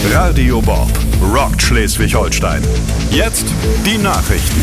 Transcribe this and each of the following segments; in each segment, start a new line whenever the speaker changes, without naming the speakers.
Radio Bob rockt Schleswig-Holstein. Jetzt die Nachrichten.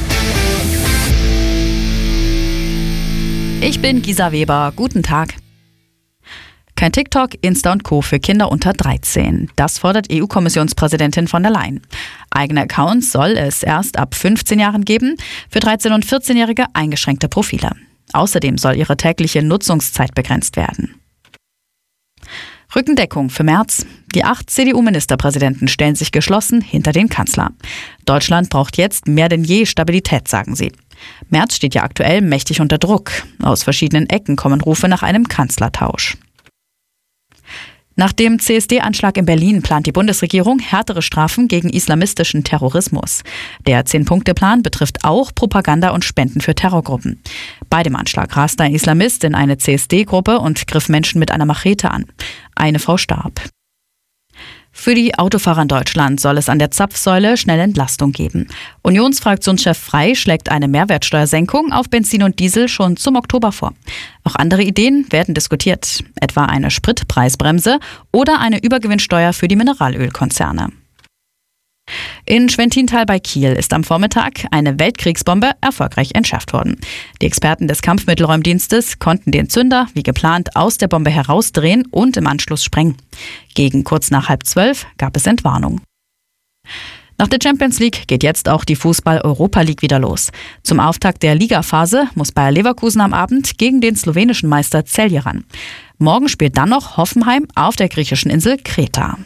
Ich bin Gisa Weber. Guten Tag. Kein TikTok, Insta und Co. für Kinder unter 13. Das fordert EU-Kommissionspräsidentin von der Leyen. Eigene Accounts soll es erst ab 15 Jahren geben, für 13- und 14-Jährige eingeschränkte Profile. Außerdem soll ihre tägliche Nutzungszeit begrenzt werden. Rückendeckung für Merz. Die 8 CDU-Ministerpräsidenten stellen sich geschlossen hinter den Kanzler. Deutschland braucht jetzt mehr denn je Stabilität, sagen sie. Merz steht ja aktuell mächtig unter Druck. Aus verschiedenen Ecken kommen Rufe nach einem Kanzlertausch. Nach dem CSD-Anschlag in Berlin plant die Bundesregierung härtere Strafen gegen islamistischen Terrorismus. Der 10-Punkte-Plan betrifft auch Propaganda und Spenden für Terrorgruppen. Bei dem Anschlag raste ein Islamist in eine CSD-Gruppe und griff Menschen mit einer Machete an. Eine Frau starb. Für die Autofahrer in Deutschland soll es an der Zapfsäule schnell Entlastung geben. Unionsfraktionschef Frey schlägt eine Mehrwertsteuersenkung auf Benzin und Diesel schon zum Oktober vor. Auch andere Ideen werden diskutiert, etwa eine Spritpreisbremse oder eine Übergewinnsteuer für die Mineralölkonzerne. In Schwentintal bei Kiel ist am Vormittag eine Weltkriegsbombe erfolgreich entschärft worden. Die Experten des Kampfmittelräumdienstes konnten den Zünder, wie geplant, aus der Bombe herausdrehen und im Anschluss sprengen. Gegen kurz nach 11:30 gab es Entwarnung. Nach der Champions League geht jetzt auch die Fußball-Europa League wieder los. Zum Auftakt der Ligaphase muss Bayer Leverkusen am Abend gegen den slowenischen Meister Celje ran. Morgen spielt dann noch Hoffenheim auf der griechischen Insel Kreta.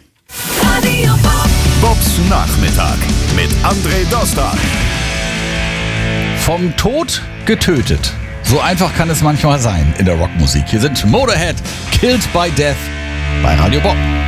Bobs Nachmittag mit André Dostal.
Vom Tod getötet. So einfach kann es manchmal sein in der Rockmusik. Hier sind Motorhead, Killed by Death bei Radio Bob.